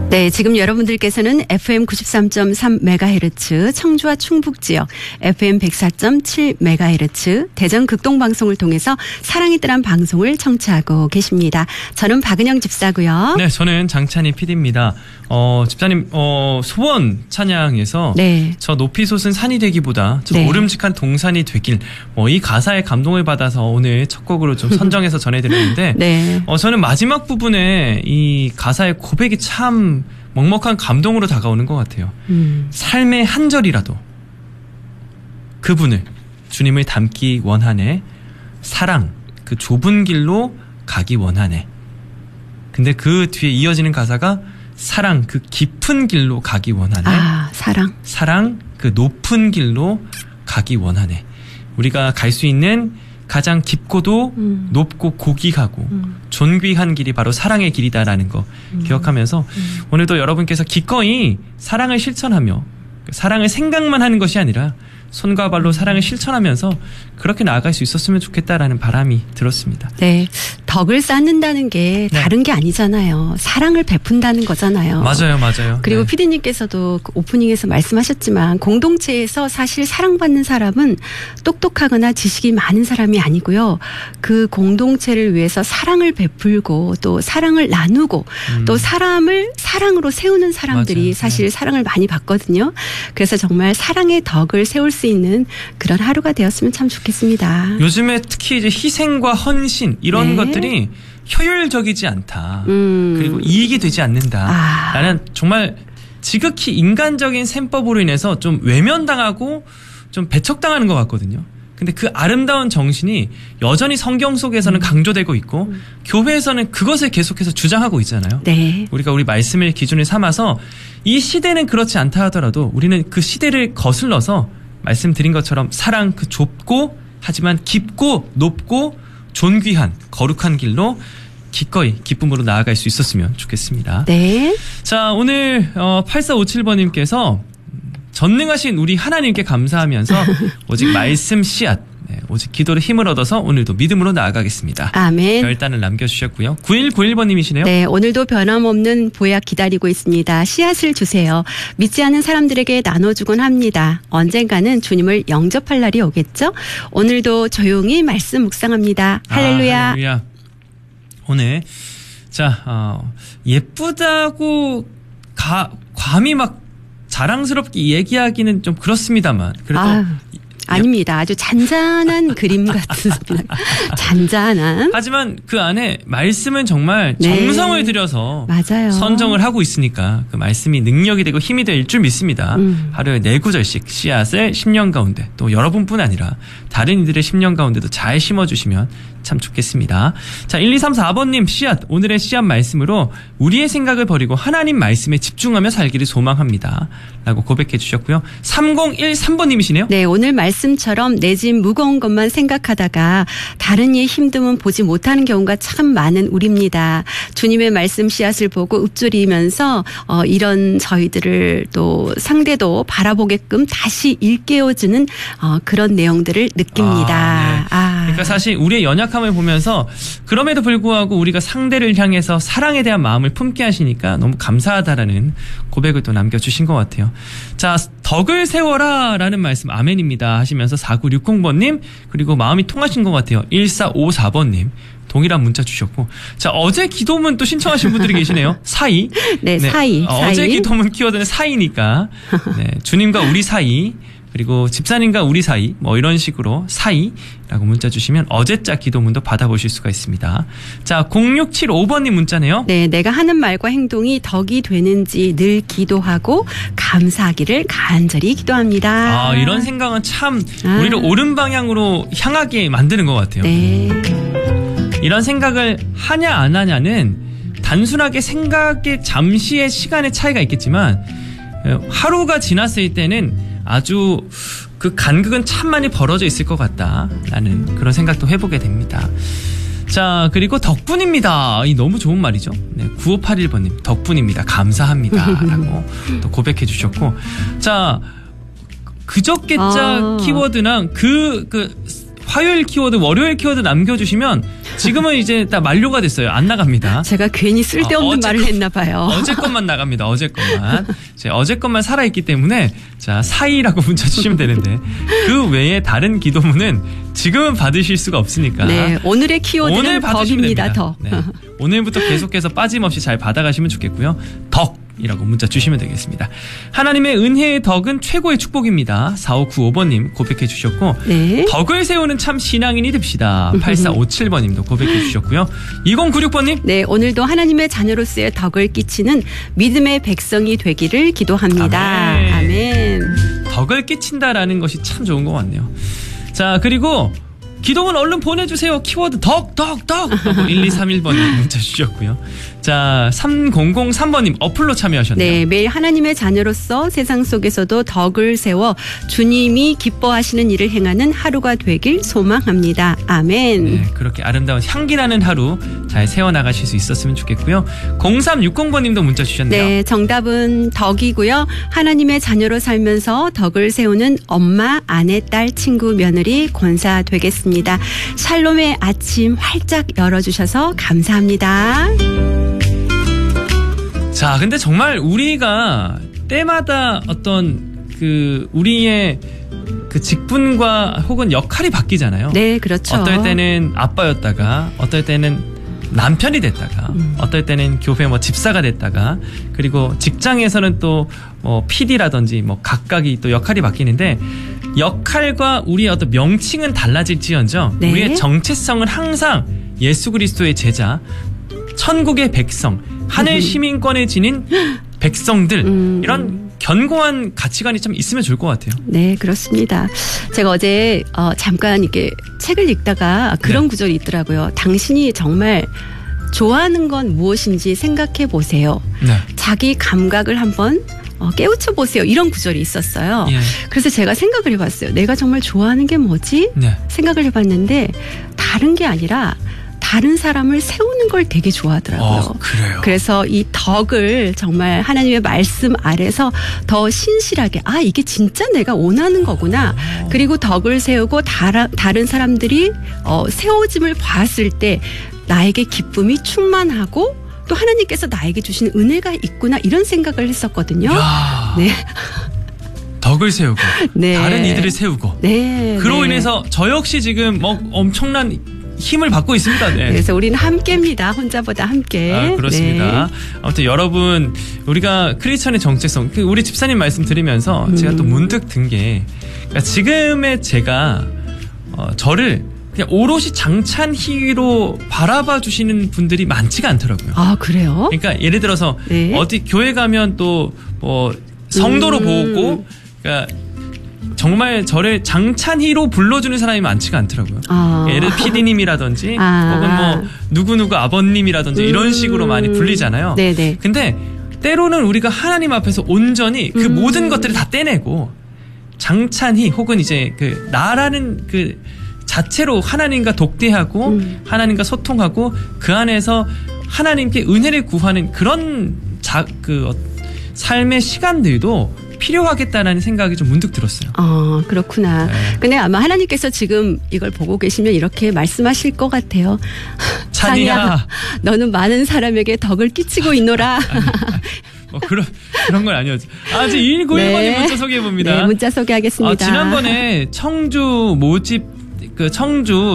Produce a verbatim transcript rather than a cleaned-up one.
네, 지금 여러분들께서는 에프엠 구십삼 점 삼 메가헤르츠 청주와 충북 지역, 에프엠 백사 점 칠 메가헤르츠 대전 극동방송을 통해서 사랑이 뜨란 방송을 청취하고 계십니다. 저는 박은영 집사고요. 네, 저는 장찬희 피디입니다. 어, 집사님, 어, 소원 찬양에서 네. 저 높이 솟은 산이 되기보다 저 네. 오름직한 동산이 되길, 뭐 이 가사에 감동을 받아서 오늘 첫 곡으로 좀 선정해서 전해드렸는데 네. 어, 저는 마지막 부분에 이 가사의 고백이 참 먹먹한 감동으로 다가오는 것 같아요. 음. 삶의 한 절이라도 그분을, 주님을 닮기 원하네. 사랑, 그 좁은 길로 가기 원하네. 근데 그 뒤에 이어지는 가사가 사랑, 그 깊은 길로 가기 원하네. 아, 사랑. 사랑, 그 높은 길로 가기 원하네. 우리가 갈 수 있는 가장 깊고도 음. 높고 고귀하고 음. 존귀한 길이 바로 사랑의 길이다라는 거 음. 기억하면서 음. 오늘도 여러분께서 기꺼이 사랑을 실천하며 사랑을 생각만 하는 것이 아니라 손과 발로 사랑을 실천하면서 그렇게 나아갈 수 있었으면 좋겠다라는 바람이 들었습니다. 네. 덕을 쌓는다는 게 네. 다른 게 아니잖아요. 사랑을 베푼다는 거잖아요. 맞아요, 맞아요. 그리고 네. 피디님께서도 그 오프닝에서 말씀하셨지만 공동체에서 사실 사랑받는 사람은 똑똑하거나 지식이 많은 사람이 아니고요. 그 공동체를 위해서 사랑을 베풀고 또 사랑을 나누고 음. 또 사람을 사랑으로 세우는 사람들이 맞아요. 사실 네. 사랑을 많이 받거든요. 그래서 정말 사랑의 덕을 세울 수 있는 그런 하루가 되었으면 참 좋겠습니다. 요즘에 특히 이제 희생과 헌신 이런 네. 것들이 효율적이지 않다. 음. 그리고 이익이 되지 않는다. 아. 라는 정말 지극히 인간적인 셈법으로 인해서 좀 외면당하고 좀 배척당하는 것 같거든요. 근데 그 아름다운 정신이 여전히 성경 속에서는 강조되고 있고 음. 교회에서는 그것을 계속해서 주장하고 있잖아요. 네. 우리가 우리 말씀을 기준을 삼아서 이 시대는 그렇지 않다 하더라도 우리는 그 시대를 거슬러서 말씀드린 것처럼 사랑 그 좁고 하지만 깊고 높고 존귀한 거룩한 길로 기꺼이 기쁨으로 나아갈 수 있었으면 좋겠습니다. 네. 자, 오늘 어, 팔사오칠 번님께서 전능하신 우리 하나님께 감사하면서 오직 말씀 씨앗, 네, 오직 기도로 힘을 얻어서 오늘도 믿음으로 나아가겠습니다. 아멘. 별단을 남겨주셨고요. 구일구일 번님이시네요. 네, 오늘도 변함없는 보약 기다리고 있습니다. 씨앗을 주세요. 믿지 않는 사람들에게 나눠주곤 합니다. 언젠가는 주님을 영접할 날이 오겠죠? 오늘도 조용히 말씀 묵상합니다. 할렐루야. 아, 할렐루야. 오늘 자 어, 예쁘다고 가, 감히 막 자랑스럽게 얘기하기는 좀 그렇습니다만 그래도 아유, 아닙니다. 아주 잔잔한 그림 같습니다. 잔잔한. 하지만 그 안에 말씀은 정말 네. 정성을 들여서 맞아요. 선정을 하고 있으니까 그 말씀이 능력이 되고 힘이 될 줄 믿습니다. 음. 하루에 네 구절씩 씨앗을 십년 가운데 또 여러분뿐 아니라 다른 이들의 십년 가운데도 잘 심어주시면 참 좋겠습니다. 자, 일이삼사 번님 씨앗, 오늘의 씨앗 말씀으로 우리의 생각을 버리고 하나님 말씀에 집중하며 살기를 소망합니다. 라고 고백해 주셨고요. 삼공일삼 번님이시네요. 네, 오늘 말씀처럼 내 집 무거운 것만 생각하다가 다른 이의 힘듦은 보지 못하는 경우가 참 많은 우리입니다. 주님의 말씀 씨앗을 보고 읊조리면서 어, 이런 저희들을 또 상대도 바라보게끔 다시 일깨워주는 어, 그런 내용들을 느낍니다. 아, 네. 아. 그러니까 사실 우리의 연약함을 보면서 그럼에도 불구하고 우리가 상대를 향해서 사랑에 대한 마음을 품게 하시니까 너무 감사하다라는 고백을 또 남겨주신 것 같아요. 자, 덕을 세워라 라는 말씀 아멘입니다 하시면서 사구육공 번님 그리고 마음이 통하신 것 같아요. 일사오사 번님 동일한 문자 주셨고 자 어제 기도문 또 신청하신 분들이 계시네요. 사이 네, 네. 사이, 어, 사이. 어제 기도문 키워드는 사이니까 네, 주님과 우리 사이 그리고 집사님과 우리 사이 뭐 이런 식으로 사이라고 문자 주시면 어제자 기도문도 받아보실 수가 있습니다. 자, 공육칠오 번님 문자네요. 네, 내가 하는 말과 행동이 덕이 되는지 늘 기도하고 감사하기를 간절히 기도합니다. 아, 이런 생각은 참 아. 우리를 옳은 방향으로 향하게 만드는 것 같아요. 네. 이런 생각을 하냐 안 하냐는 단순하게 생각의 잠시의 시간의 차이가 있겠지만 하루가 지났을 때는 아주 그 간극은 참 많이 벌어져 있을 것 같다라는 그런 생각도 해보게 됩니다. 자, 그리고 덕분입니다. 이 너무 좋은 말이죠. 네, 구오팔일 번님 덕분입니다. 감사합니다. 라고 또 고백해 주셨고 자, 그저께자 아. 키워드랑 그, 그 화요일 키워드, 월요일 키워드 남겨주시면 지금은 이제 딱 만료가 됐어요. 안 나갑니다. 제가 괜히 쓸데없는 어, 말을 했나 봐요. 어제 것만 나갑니다. 어제 것만. 어제 것만 살아있기 때문에 자 사이라고 문자 주시면 되는데 그 외에 다른 기도문은 지금은 받으실 수가 없으니까. 네, 오늘의 키워드는 오늘 덕입니다. 덕. 네, 오늘부터 계속해서 빠짐없이 잘 받아가시면 좋겠고요. 덕. 이라고 문자 주시면 되겠습니다. 하나님의 은혜의 덕은 최고의 축복입니다. 사오구오 번님 고백해 주셨고 네. 덕을 세우는 참 신앙인이 됩시다. 팔사오칠 번님도 고백해 주셨고요. 이공구육 번님 네, 오늘도 하나님의 자녀로서의 덕을 끼치는 믿음의 백성이 되기를 기도합니다. 아멘. 아멘. 덕을 끼친다라는 것이 참 좋은 것 같네요. 자, 그리고 기도문 얼른 보내주세요. 키워드 덕, 덕, 덕! 하고 일이삼일 번님 문자 주셨고요. 자, 삼공공삼 번님 어플로 참여하셨네요. 네, 매일 하나님의 자녀로서 세상 속에서도 덕을 세워 주님이 기뻐하시는 일을 행하는 하루가 되길 소망합니다. 아멘. 네, 그렇게 아름다운 향기나는 하루 잘 세워나가실 수 있었으면 좋겠고요. 공삼육공 번님도 문자 주셨네요. 네, 정답은 덕이고요. 하나님의 자녀로 살면서 덕을 세우는 엄마, 아내, 딸, 친구, 며느리, 권사 되겠습니다. 샬롬의 아침 활짝 열어주셔서 감사합니다. 자, 근데 정말 우리가 때마다 어떤 그 우리의 그 직분과 혹은 역할이 바뀌잖아요. 네, 그렇죠. 어떨 때는 아빠였다가 어떨 때는 남편이 됐다가 음. 어떨 때는 교회 뭐 집사가 됐다가 그리고 직장에서는 또 뭐 피디라든지 뭐 각각이 또 역할이 바뀌는데 역할과 우리의 어떤 명칭은 달라질지언정 네. 우리의 정체성은 항상 예수 그리스도의 제자, 천국의 백성, 하늘 시민권에 지닌 백성들 음. 이런 견고한 가치관이 좀 있으면 좋을 것 같아요. 네, 그렇습니다. 제가 어제 어, 잠깐 이렇게 책을 읽다가 그런 네. 구절이 있더라고요. 당신이 정말 좋아하는 건 무엇인지 생각해 보세요. 네. 자기 감각을 한번 어, 깨우쳐 보세요. 이런 구절이 있었어요. 예. 그래서 제가 생각을 해봤어요. 내가 정말 좋아하는 게 뭐지? 네. 생각을 해봤는데 다른 게 아니라 다른 사람을 세우는 걸 되게 좋아하더라고요. 어, 그래요. 그래서 이 덕을 정말 하나님의 말씀 아래서 더 신실하게 아 이게 진짜 내가 원하는 거구나. 어. 그리고 덕을 세우고 다라, 다른 사람들이 어, 세워짐을 봤을 때 나에게 기쁨이 충만하고 또 하나님께서 나에게 주신 은혜가 있구나 이런 생각을 했었거든요. 야. 네. 덕을 세우고 네. 다른 이들을 세우고 네. 그로 네. 인해서 저 역시 지금 뭐 엄청난 힘을 받고 있습니다. 네. 그래서 우리는 함께입니다. 혼자보다 함께. 아, 그렇습니다. 네. 아무튼 여러분 우리가 크리스천의 정체성 우리 집사님 말씀 들으면서 음. 제가 또 문득 든 게 그러니까 지금의 제가 어, 저를 그냥 오롯이 장찬희로 바라봐 주시는 분들이 많지가 않더라고요. 아, 그래요? 그러니까 예를 들어서 네. 어디 교회 가면 또 뭐 성도로 음. 보고 그러니까 정말 저를 장찬희로 불러주는 사람이 많지가 않더라고요. 아. 예를 들어 피디님이라든지 아. 혹은 뭐 누구누구 아버님이라든지 음. 이런 식으로 많이 불리잖아요. 네네. 근데 때로는 우리가 하나님 앞에서 온전히 그 음. 모든 것들을 다 떼내고 장찬희 혹은 이제 그 나라는 그 자체로 하나님과 독대하고 음. 하나님과 소통하고 그 안에서 하나님께 은혜를 구하는 그런 자, 그 삶의 시간들도 필요하겠다라는 생각이 좀 문득 들었어요. 아, 그렇구나. 네. 근데 아마 하나님께서 지금 이걸 보고 계시면 이렇게 말씀하실 것 같아요. 찬이야, 너는 많은 사람에게 덕을 끼치고 있노라. 아니, 아니. 뭐 그런 그런 건 아니었죠. 아직 일구일 번님 네. 문자 소개해 봅니다. 네, 문자 소개하겠습니다. 아, 지난번에 청주 모집 그 청주